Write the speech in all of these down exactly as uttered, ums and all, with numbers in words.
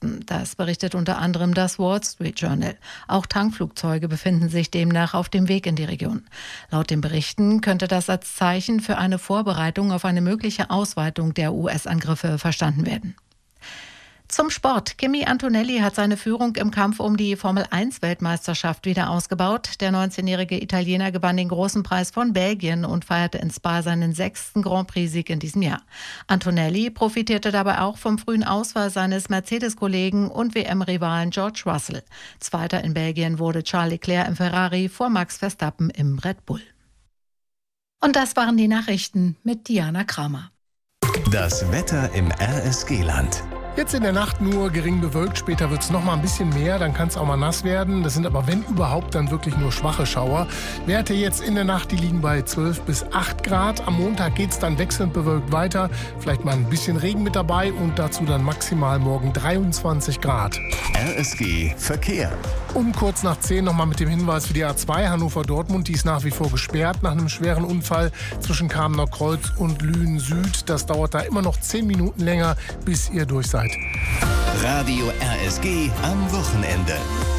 Osten. Das berichtet unter anderem das Wall Street Journal. Auch Tankflugzeuge befinden sich demnach auf dem Weg in die Region. Laut den Berichten könnte das als Zeichen für eine Vorbereitung auf eine mögliche Ausweitung der U S-Angriffe verstanden werden. Zum Sport. Kimi Antonelli hat seine Führung im Kampf um die Formel eins Weltmeisterschaft wieder ausgebaut. Der neunzehnjährige Italiener gewann den großen Preis von Belgien und feierte in Spa seinen sechsten Grand Prix-Sieg in diesem Jahr. Antonelli profitierte dabei auch vom frühen Ausfall seines Mercedes-Kollegen und W M-Rivalen George Russell. Zweiter in Belgien wurde Charles Leclerc im Ferrari vor Max Verstappen im Red Bull. Und das waren die Nachrichten mit Diana Kramer. Das Wetter im R S G-Land. Jetzt in der Nacht nur gering bewölkt, später wird es noch mal ein bisschen mehr, dann kann es auch mal nass werden. Das sind aber, wenn überhaupt, dann wirklich nur schwache Schauer. Werte jetzt in der Nacht, die liegen bei zwölf bis acht Grad. Am Montag geht es dann wechselnd bewölkt weiter. Vielleicht mal ein bisschen Regen mit dabei und dazu dann maximal morgen dreiundzwanzig Grad. R S G Verkehr. Um kurz nach zehn nochmal mit dem Hinweis für die A zwei Hannover-Dortmund. Die ist nach wie vor gesperrt nach einem schweren Unfall zwischen Kamener Kreuz und Lünen Süd. Das dauert da immer noch zehn Minuten länger, bis ihr durch seid. Radio R S G am Wochenende.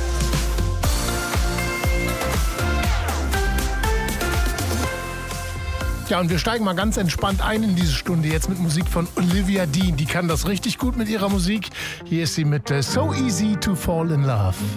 Ja, und wir steigen mal ganz entspannt ein in diese Stunde jetzt mit Musik von Olivia Dean. Die kann das richtig gut mit ihrer Musik. Hier ist sie mit uh, So Easy to Fall in Love.